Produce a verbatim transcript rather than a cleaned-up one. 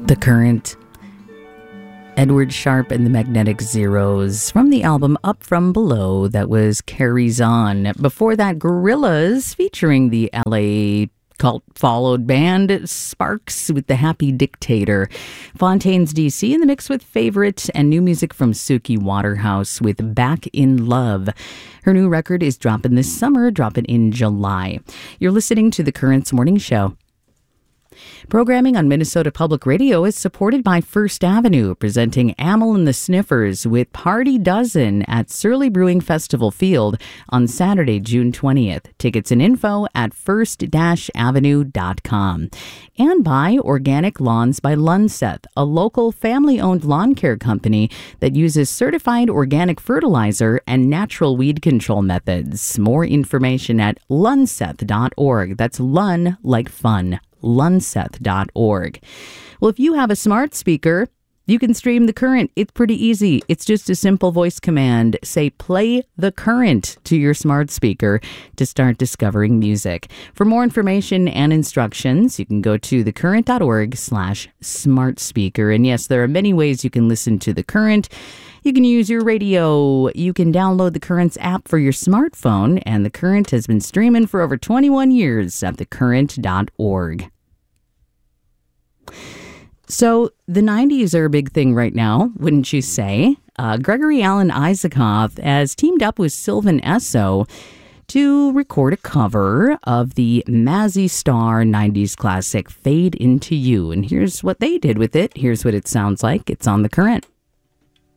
The Current, Edward Sharpe and the Magnetic Zeros from the album Up From Below. That was Carries On. Before that, Gorillaz featuring the L A cult followed band Sparks with The Happy Dictator. Fontaines D C in the mix with Favorite, and new music from Suki Waterhouse with Back in Love. Her new record is dropping this summer, dropping in July. You're listening to The Current's Morning Show. Programming on Minnesota Public Radio is supported by First Avenue, presenting Amyl and the Sniffers with Party Dozen at Surly Brewing Festival Field on Saturday, June twentieth. Tickets and info at first avenue dot com. And by Organic Lawns by Lunseth, a local family-owned lawn care company that uses certified organic fertilizer and natural weed control methods. More information at lunseth dot org. That's Lun like fun. lunseth dot org. Well, if you have a smart speaker, you can stream The Current. It's pretty easy. It's just a simple voice command. Say, play The Current to your smart speaker to start discovering music. For more information and instructions, you can go to thecurrent dot org slash smart speaker. And yes, there are many ways you can listen to The Current. You can use your radio. You can download The Current's app for your smartphone. And The Current has been streaming for over twenty-one years at the current dot org. So the nineties are a big thing right now, wouldn't you say? Uh, Gregory Alan Isakov has teamed up with Sylvan Esso to record a cover of the Mazzy Star nineties classic Fade Into You. And here's what they did with it. Here's what it sounds like. It's on The Current.